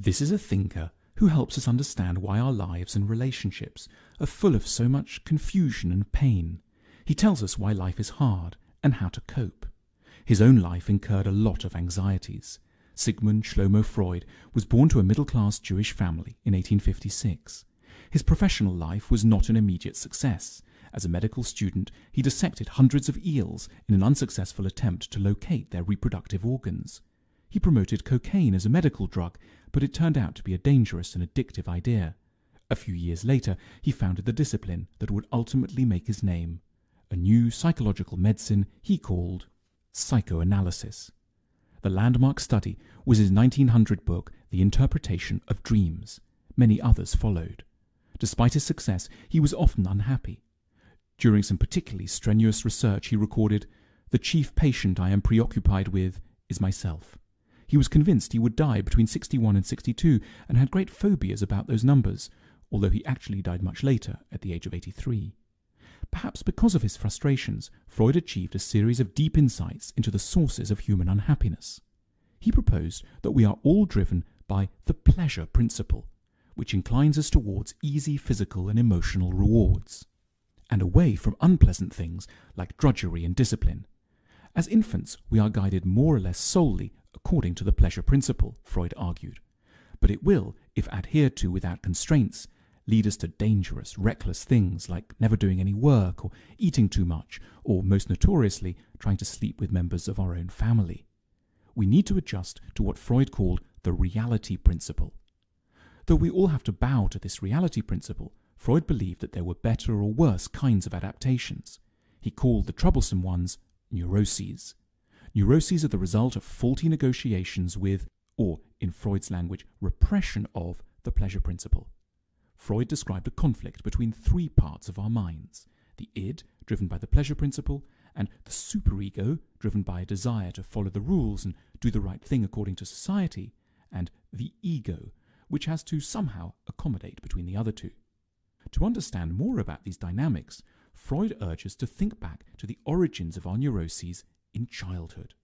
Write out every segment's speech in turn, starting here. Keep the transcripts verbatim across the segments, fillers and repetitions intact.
This is a thinker who helps us understand why our lives and relationships are full of so much confusion and pain. He tells us why life is hard and how to cope. His own life incurred a lot of anxieties. Sigmund Shlomo Freud was born to a middle-class Jewish family in eighteen fifty-six. His professional life was not an immediate success. As a medical student, he dissected hundreds of eels in an unsuccessful attempt to locate their reproductive organs. He promoted cocaine as a medical drug, but it turned out to be a dangerous and addictive idea. A few years later, he founded the discipline that would ultimately make his name, a new psychological medicine he called psychoanalysis. The landmark study was his nineteen hundred book, The Interpretation of Dreams. Many others followed. Despite his success, he was often unhappy. During some particularly strenuous research, he recorded, "The chief patient I am preoccupied with is myself." He was convinced he would die between sixty-one and sixty-two and had great phobias about those numbers, although he actually died much later at the age of eighty-three. Perhaps because of his frustrations, Freud achieved a series of deep insights into the sources of human unhappiness. He proposed that we are all driven by the pleasure principle, which inclines us towards easy physical and emotional rewards, and away from unpleasant things like drudgery and discipline. As infants, we are guided more or less solely according to the pleasure principle, Freud argued, but it will, if adhered to without constraints, lead us to dangerous, reckless things like never doing any work or eating too much, or most notoriously, trying to sleep with members of our own family. We need to adjust to what Freud called the reality principle. Though we all have to bow to this reality principle, Freud believed that there were better or worse kinds of adaptations. He called the troublesome ones neuroses. Neuroses are the result of faulty negotiations with, or in Freud's language, repression of, the pleasure principle. Freud described a conflict between three parts of our minds: the id, driven by the pleasure principle, and the superego, driven by a desire to follow the rules and do the right thing according to society, and the ego, which has to somehow accommodate between the other two. To understand more about these dynamics, Freud urges to think back to the origins of our neuroses in childhood.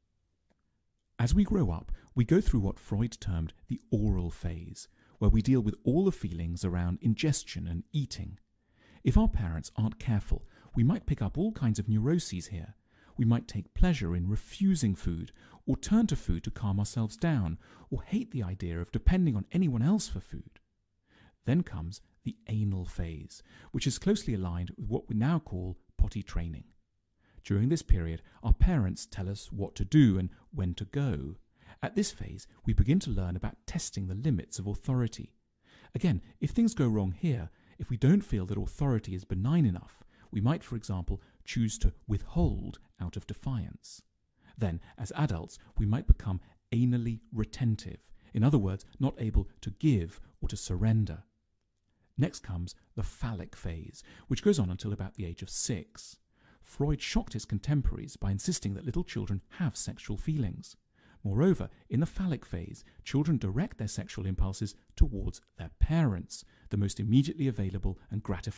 As we grow up, we go through what Freud termed the oral phase, where we deal with all the feelings around ingestion and eating. If our parents aren't careful, we might pick up all kinds of neuroses here. We might take pleasure in refusing food, or turn to food to calm ourselves down, or hate the idea of depending on anyone else for food. Then comes the anal phase, which is closely aligned with what we now call potty training. During this period, our parents tell us what to do and when to go. At this phase, we begin to learn about testing the limits of authority. Again, if things go wrong here, if we don't feel that authority is benign enough, we might, for example, choose to withhold out of defiance. Then, as adults, we might become anally retentive, in other words, not able to give or to surrender. Next comes the phallic phase, which goes on until about the age of six. Freud shocked his contemporaries by insisting that little children have sexual feelings. Moreover, in the phallic phase, children direct their sexual impulses towards their parents, the most immediately available and gratifying